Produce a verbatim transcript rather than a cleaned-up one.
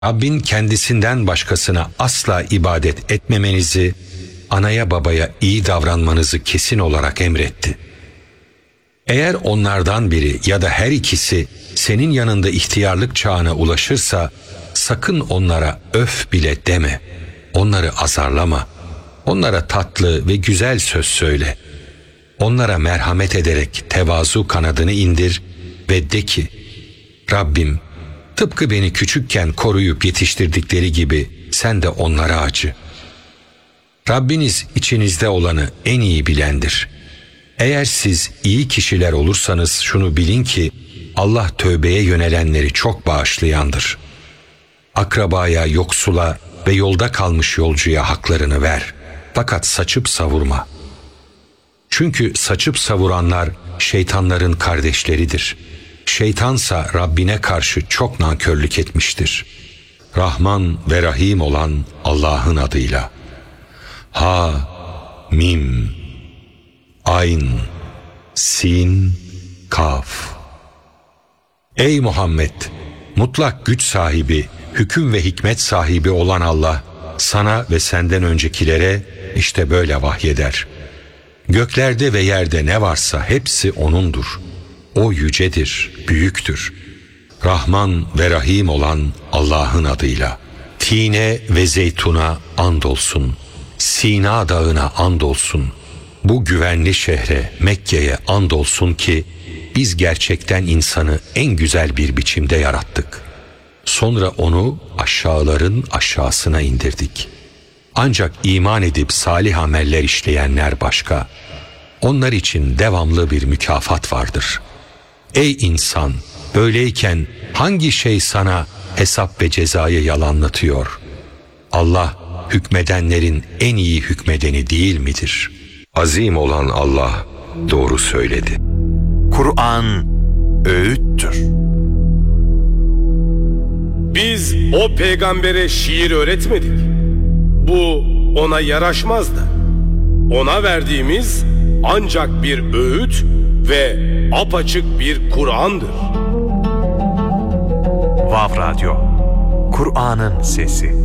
Rabbin kendisinden başkasına asla ibadet etmemenizi, anaya babaya iyi davranmanızı kesin olarak emretti. Eğer onlardan biri ya da her ikisi senin yanında ihtiyarlık çağına ulaşırsa, sakın onlara öf bile deme, onları azarlama, onlara tatlı ve güzel söz söyle. Onlara merhamet ederek tevazu kanadını indir ve de ki, Rabbim, tıpkı beni küçükken koruyup yetiştirdikleri gibi sen de onlara acı. Rabbiniz içinizde olanı en iyi bilendir. Eğer siz iyi kişiler olursanız şunu bilin ki Allah tövbeye yönelenleri çok bağışlayandır. Akrabaya, yoksula ve yolda kalmış yolcuya haklarını ver. Fakat saçıp savurma. Çünkü saçıp savuranlar şeytanların kardeşleridir. Şeytansa Rabbine karşı çok nankörlük etmiştir. Rahman ve Rahim olan Allah'ın adıyla. Ha, Mim, Ayn, Sin, Kaf. Ey Muhammed! Mutlak güç sahibi, hüküm ve hikmet sahibi olan Allah, sana ve senden öncekilere işte böyle vahyeder. Göklerde ve yerde ne varsa hepsi O'nundur. O yücedir, büyüktür. Rahman ve Rahim olan Allah'ın adıyla. Tine ve zeytuna andolsun. Sina dağına andolsun. Bu güvenli şehre, Mekke'ye andolsun ki biz gerçekten insanı en güzel bir biçimde yarattık. Sonra onu aşağıların aşağısına indirdik. Ancak iman edip salih ameller işleyenler başka. Onlar için devamlı bir mükafat vardır. Ey insan! Böyleyken hangi şey sana hesap ve cezayı yalanlatıyor? Allah hükmedenlerin en iyi hükmedeni değil midir? Azim olan Allah doğru söyledi. Kur'an öğüttür. Biz o peygambere şiir öğretmedik. Bu ona yaraşmaz da. Ona verdiğimiz ancak bir öğüt ve apaçık bir Kur'an'dır. Vav Radyo, Kur'an'ın sesi.